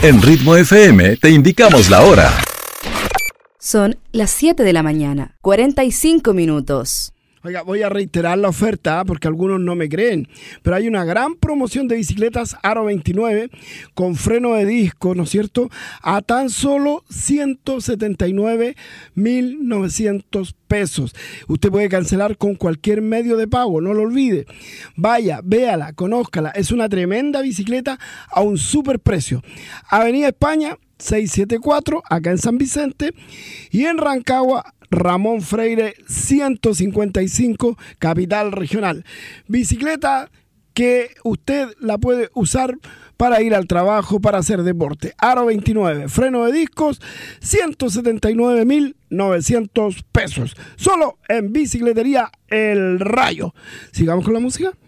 En Ritmo FM te indicamos la hora. Son las 7 de la mañana, 45 minutos. Oiga, voy a reiterar la oferta porque algunos no me creen, pero hay una gran promoción de bicicletas Aro 29 con freno de disco, ¿no es cierto?, a tan solo 179.900 pesos. Usted puede cancelar con cualquier medio de pago, no lo olvide. Vaya, véala, conózcala, es una tremenda bicicleta a un super precio. Avenida España 674, acá en San Vicente, y en Rancagua, Ramón Freire 155, capital regional. Bicicleta que usted la puede usar para ir al trabajo, para hacer deporte. Aro 29, freno de discos, 179.900 pesos. Solo en Bicicletería El Rayo. Sigamos con la música.